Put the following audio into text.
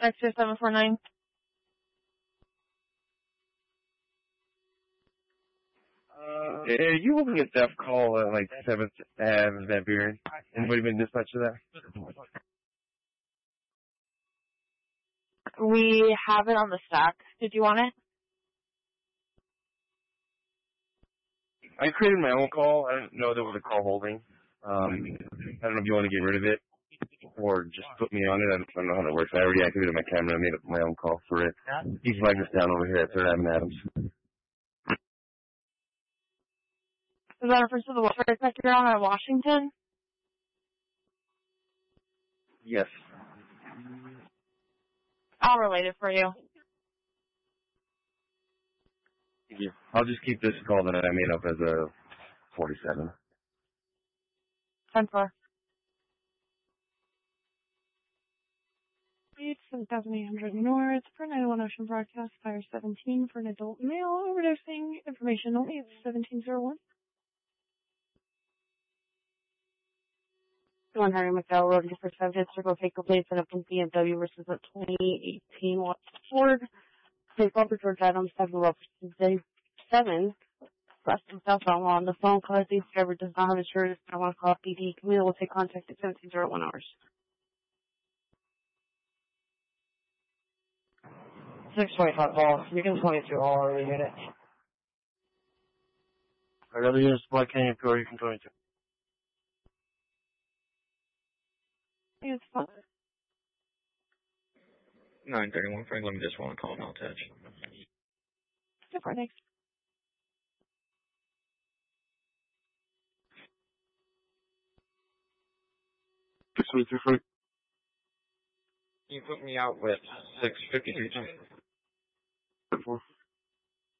X2749. You will get that call at like 7th Ave, Van Buren. Anybody been dispatched to that? We have it on the stack. Did you want it? I created my own call. I didn't know there was a call holding. I don't know if you want to get rid of it or just put me on it. I don't know how that works. I already activated my camera. I made up my own call for it. He's flagged us down over here at 3rd Ave and Adams. Is that a reference to the welfare sector on at Washington? Yes. I'll relate it for you. Thank you. I'll just keep this call that I made up as a 47. 10-4. 7800 North for 901 Ocean Broadcast, Fire 17 for an adult male overdosing. Information only at 1701. 100 McDowell Road, for subject, circle vehicle plates, and a BMW versus a 2018 Ford. Take over George Adams, 7 West and southbound on the phone. Call the driver does not have insurance. I want to call PD. We will take contact at 1701 hours. 625 call. You can tell me through all early units. Early units, why can't you go? You can go into. It's fine. 931 Frank, let me just want to call now, Touch. Super, next. Sweet, Frank. You put me out with 653.